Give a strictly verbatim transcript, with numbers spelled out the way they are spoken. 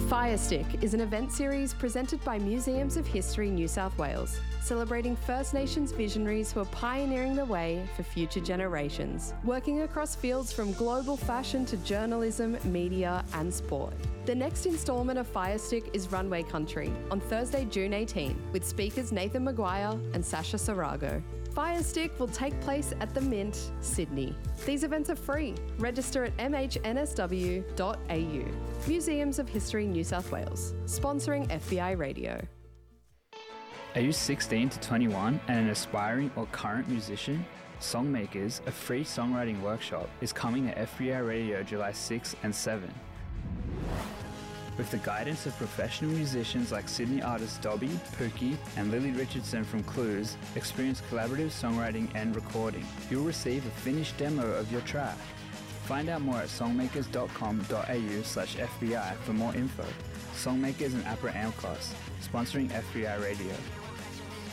Firestick is an event series presented by Museums of History New South Wales, celebrating First Nations visionaries who are pioneering the way for future generations, working across fields from global fashion to journalism, media and sport. The next instalment of Firestick is Runway Country on Thursday, June eighteenth, with speakers Nathan Maguire and Sasha Sarago. Firestick will take place at the Mint, Sydney. These events are free. Register at m h n s w dot a u. Museums of History New South Wales, sponsoring F B I Radio. Are you sixteen to twenty-one and an aspiring or current musician? Songmakers, a free songwriting workshop, is coming to F B I Radio July sixth and seventh. With the guidance of professional musicians like Sydney artists Dobby, Pookie and Lily Richardson from Clues, experience collaborative songwriting and recording. You'll receive a finished demo of your track. Find out more at songmakers dot com dot a u slash F B I for more info. Songmakers and APRA AMCOS, sponsoring F B I Radio.